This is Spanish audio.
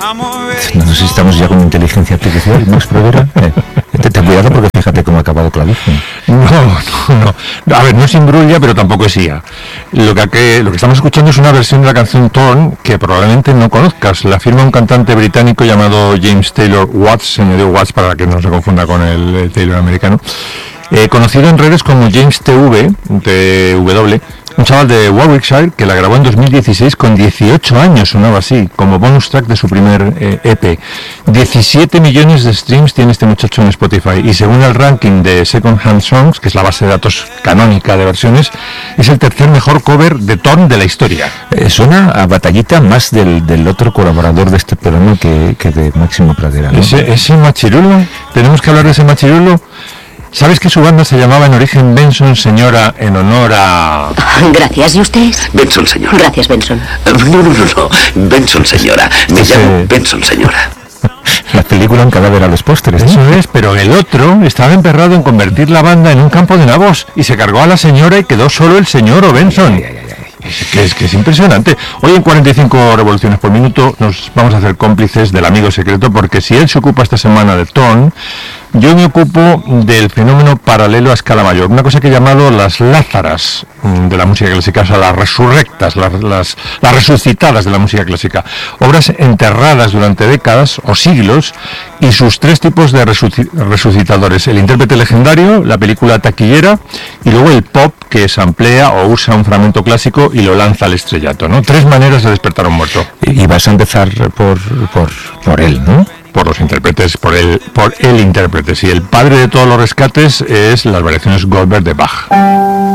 No sé si estamos ya con inteligencia artificial, Max Provera. Ten cuidado porque fíjate cómo ha acabado Clavijo. No. A ver, no es imbrulla, pero tampoco es IA. Lo que estamos escuchando es una versión de la canción Torn que probablemente no conozcas. La firma un cantante británico llamado James Taylor Watts, se añadió Watts para que no se confunda con el Taylor americano. Conocido en redes como James TW, un chaval de Warwickshire que la grabó en 2016 con 18 años, sonaba así, como bonus track de su primer EP. 17 millones de streams tiene este muchacho en Spotify y según el ranking de Second Hand Songs, que es la base de datos canónica de versiones, es el tercer mejor cover de Torn de la historia. Suena a batallita más del otro colaborador de este programa que de Máximo Pradera, ¿no? Ese machirulo, tenemos que hablar de ese machirulo. ¿Sabes que su banda se llamaba en origen Benson Señora en honor a...? Gracias, ¿y usted? Benson Señora. Gracias, Benson. No. Benson Señora. Me llamo Benson Señora. La película en cadáver a los pósteres, ¿no? Eso es, pero el otro estaba emperrado en convertir la banda en un campo de nabos y se cargó a la señora y quedó solo el señor o Benson. Que es impresionante. Hoy en 45 revoluciones por minuto nos vamos a hacer cómplices del amigo secreto, porque si él se ocupa esta semana de Torn, yo me ocupo del fenómeno paralelo a escala mayor, una cosa que he llamado las lázaras de la música clásica, o sea, las resurrectas, las resucitadas de la música clásica, obras enterradas durante décadas o siglos y sus tres tipos de resucitadores: el intérprete legendario, la película taquillera y luego el pop, que samplea o usa un fragmento clásico y lo lanza al estrellato, ¿no? Tres maneras de despertar a un muerto. Y vas a empezar por él, ¿no? Por los intérpretes, por el intérprete. Sí, el padre de todos los rescates es las variaciones Goldberg de Bach.